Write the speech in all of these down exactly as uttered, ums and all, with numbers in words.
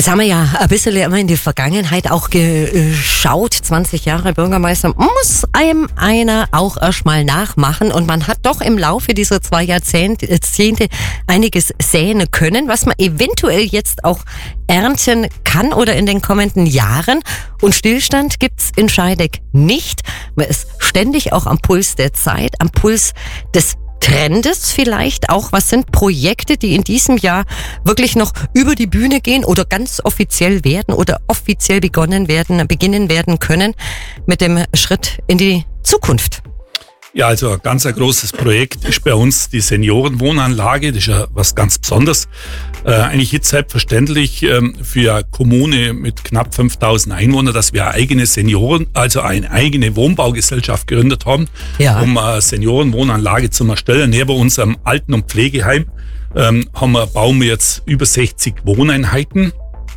Jetzt haben wir ja ein bisschen immer in die Vergangenheit auch geschaut. zwanzig Jahre Bürgermeister muss einem einer auch erstmal nachmachen. Und man hat doch im Laufe dieser zwei Jahrzehnte Jahrzehnte einiges säen können, was man eventuell jetzt auch ernten kann oder in den kommenden Jahren. Und Stillstand gibt's in Scheideck nicht. Man ist ständig auch am Puls der Zeit, am Puls des Trendes vielleicht auch. Was sind Projekte, die in diesem Jahr wirklich noch über die Bühne gehen oder ganz offiziell werden oder offiziell begonnen werden, beginnen werden können mit dem Schritt in die Zukunft? Ja, also ein ganz ein großes Projekt ist bei uns die Seniorenwohnanlage. Das ist ja was ganz Besonderes. Äh, eigentlich jetzt selbstverständlich ähm, für eine Kommune mit knapp fünftausend Einwohnern, dass wir eine eigene Senioren, also eine eigene Wohnbaugesellschaft gegründet haben, ja. um eine Seniorenwohnanlage zu erstellen. Neben unserem Alten- und Pflegeheim ähm, haben wir, bauen wir jetzt über sechzig Wohneinheiten.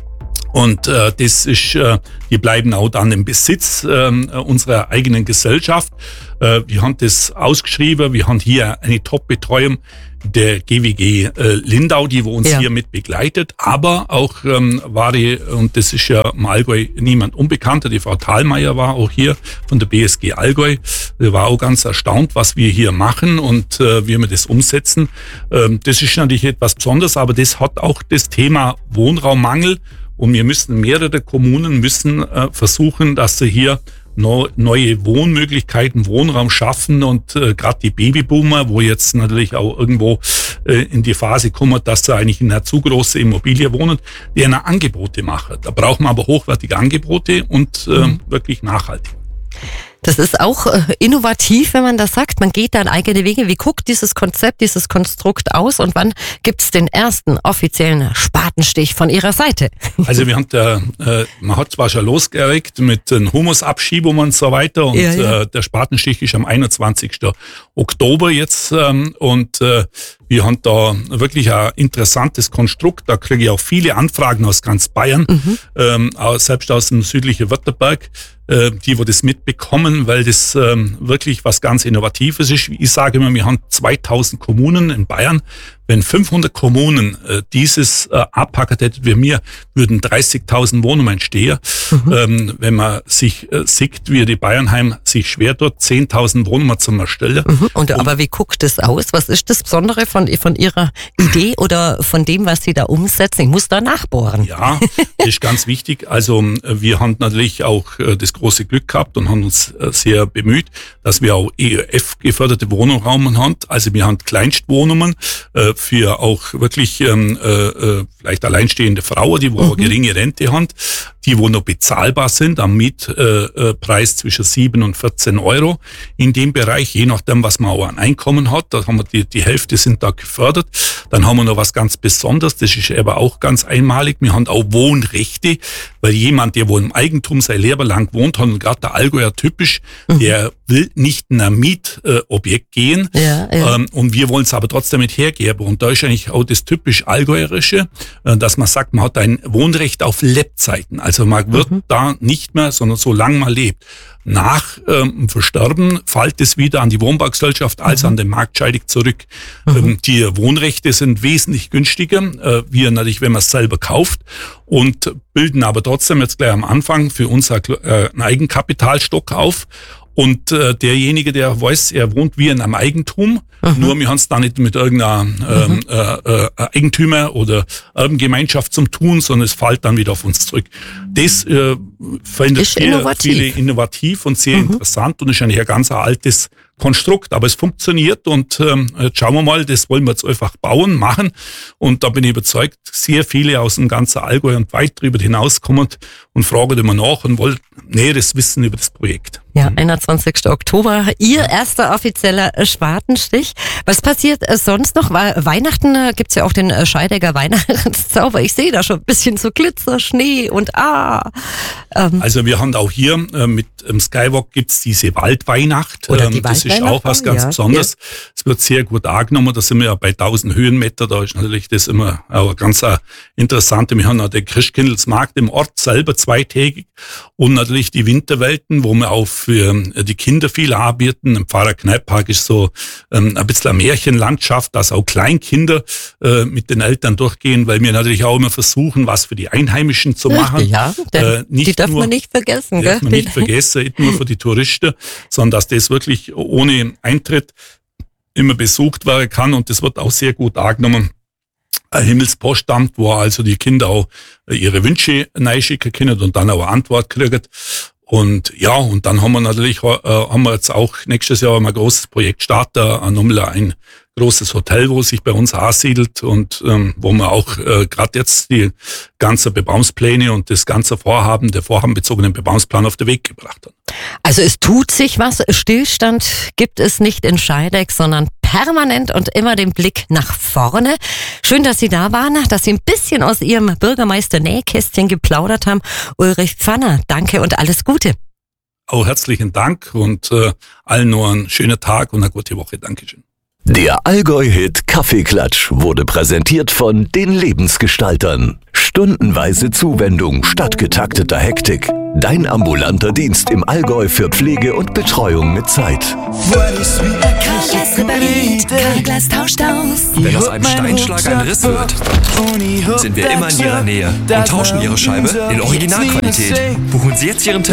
Und äh, das ist, äh, die bleiben auch dann im Besitz äh, unserer eigenen Gesellschaft. Äh, wir haben das ausgeschrieben, wir haben hier eine Top-Betreuung der G W G äh, Lindau, die wo uns ja. hier mit begleitet. Aber auch ähm, war die, und das ist ja im Allgäu niemand Unbekannter, die Frau Thalmeier war auch hier von der B S G Allgäu. Die war auch ganz erstaunt, was wir hier machen und äh, wie wir das umsetzen. Ähm, das ist natürlich etwas Besonderes, aber das hat auch das Thema Wohnraummangel. Und wir müssen, mehrere Kommunen müssen äh, versuchen, dass sie hier no, neue Wohnmöglichkeiten, Wohnraum schaffen. Und äh, gerade die Babyboomer, wo jetzt natürlich auch irgendwo äh, in die Phase kommen, dass sie eigentlich in einer zu großen Immobilie wohnen, die eine Angebote machen. Da brauchen wir aber hochwertige Angebote und äh, mhm. wirklich nachhaltig. Das ist auch äh, innovativ, wenn man das sagt. Man geht dann eigene Wege. Wie guckt dieses Konzept, dieses Konstrukt aus und wann gibt's den ersten offiziellen Spatenstich von Ihrer Seite? Also wir haben da, äh, man hat zwar schon losgeregt mit den Humusabschiebungen und so weiter und ja, ja. Äh, der Spatenstich ist am einundzwanzigsten Oktober jetzt ähm, und äh, wir haben da wirklich ein interessantes Konstrukt. Da kriege ich auch viele Anfragen aus ganz Bayern, mhm. ähm, selbst aus dem südlichen Württemberg, äh, die wo das mitbekommen, weil das ähm, wirklich was ganz Innovatives ist. Ich sage immer, wir haben zweitausend Kommunen in Bayern. Wenn fünfhundert Kommunen äh, dieses äh, abpacken hätten wie mir, würden dreißigtausend Wohnungen entstehen. Mhm. Ähm, wenn man sich äh, sieht, wie die Bayernheim sich schwer tut, zehntausend Wohnungen zum Erstellen. Mhm. Und, Und aber wie guckt das aus? Was ist das Besondere von, von Ihrer Idee oder von dem, was Sie da umsetzen? Ich muss da nachbohren. Ja, das ist ganz wichtig. Also wir haben natürlich auch äh, das große Glück gehabt und haben uns äh, sehr bemüht, dass wir auch E Ö F-geförderte Wohnraum haben. Also wir haben Kleinstwohnungen, äh, für auch wirklich ähm, äh, vielleicht alleinstehende Frauen, die wo mhm. eine geringe Rente haben, die wo noch bezahlbar sind, am Mietpreis äh, zwischen sieben und vierzehn Euro in dem Bereich, je nachdem, was man auch an Einkommen hat. Da haben wir die, die Hälfte sind da gefördert. Dann haben wir noch was ganz Besonderes, das ist aber auch ganz einmalig. Wir haben auch Wohnrechte, weil jemand, der wo im Eigentum sein Leben lang wohnt, hat, und gerade der Allgäuer typisch, mhm. der will nicht in ein Mietobjekt äh, gehen. Ja, ja. Ähm, und wir wollen es aber trotzdem mit hergeben. Und da ist eigentlich auch das typisch Allgäuerische, äh, dass man sagt, man hat ein Wohnrecht auf Lebzeiten. Also man wird mhm. da nicht mehr, sondern solange man lebt. Nach ähm, Versterben fällt es wieder an die Wohnbaugesellschaft als mhm. an den Markt Scheideck zurück. Mhm. Ähm, die Wohnrechte sind wesentlich günstiger, äh, wie natürlich, wenn man es selber kauft, und bilden aber trotzdem jetzt gleich am Anfang für uns äh, einen Eigenkapitalstock auf. Und äh, derjenige, der weiß, er wohnt wie in einem Eigentum, mhm. nur wir haben es da nicht mit irgendeiner ähm, mhm. äh, äh, Eigentümer oder Erbengemeinschaft zum tun, sondern es fällt dann wieder auf uns zurück. Das äh, findet viele, viele innovativ und sehr mhm. interessant und ist eigentlich ein ganz altes Konstrukt, aber es funktioniert und ähm, jetzt schauen wir mal, das wollen wir jetzt einfach bauen, machen und da bin ich überzeugt, sehr viele aus dem ganzen Allgäu und weit darüber hinaus kommen und fragen immer nach und wollen Näheres wissen über das Projekt. Ja, einundzwanzigsten Oktober, Ihr erster offizieller Spatenstich. Was passiert sonst noch? Weihnachten gibt's ja auch den Scheidecker Weihnachtszauber. Ich sehe da schon ein bisschen so Glitzer, Schnee und ah. Ähm. Also wir haben auch hier äh, mit dem Skywalk gibt's diese Waldweihnacht. Oder die ähm, das ist auch was ganz ja. Besonderes. Ja. Es wird sehr gut angenommen. Da sind wir ja bei tausend Höhenmeter. Da ist natürlich das immer auch eine ganz Interessante. Wir haben auch den Christkindlesmarkt im Ort selber zweitägig und natürlich die Winterwelten, wo wir auch für die Kinder viel anbieten. Im Pfarrer-Kneipp-Park ist so ähm, ein bisschen eine Märchenlandschaft, dass auch Kleinkinder äh, mit den Eltern durchgehen, weil wir natürlich auch immer versuchen, was für die Einheimischen zu machen. Ja, äh, nicht die darf nur, man nicht vergessen. Die darf man nicht vergessen, nicht nur für die Touristen, sondern dass das wirklich ohne Eintritt immer besucht werden kann und das wird auch sehr gut angenommen. Ein Himmelspostamt, wo also die Kinder auch ihre Wünsche reinschicken können und dann auch eine Antwort kriegen. Und ja, und dann haben wir natürlich, äh, haben wir jetzt auch nächstes Jahr ein großes Projekt starten, nochmal ein großes Hotel, wo sich bei uns ansiedelt und ähm, wo wir auch äh, gerade jetzt die ganzen Bebauungspläne und das ganze Vorhaben, der vorhabenbezogenen Bebauungsplan auf den Weg gebracht haben. Also es tut sich was, Stillstand gibt es nicht in Scheideck, sondern permanent und immer den Blick nach vorne. Schön, dass Sie da waren, dass Sie ein bisschen aus Ihrem Bürgermeister-Nähkästchen geplaudert haben. Ulrich Pfanner, danke und alles Gute. Auch herzlichen Dank und äh, allen nur einen schönen Tag und eine gute Woche. Dankeschön. Der Allgäu-Hit Kaffeeklatsch wurde präsentiert von den Lebensgestaltern. Stundenweise Zuwendung statt getakteter Hektik. Dein ambulanter Dienst im Allgäu für Pflege und Betreuung mit Zeit. Carglass repariert, Carglass tauscht aus. Wenn aus einem Steinschlag ein Riss wird, sind wir immer in Ihrer Nähe und tauschen Ihre Scheibe in Originalqualität. Buchen Sie jetzt Ihren Termin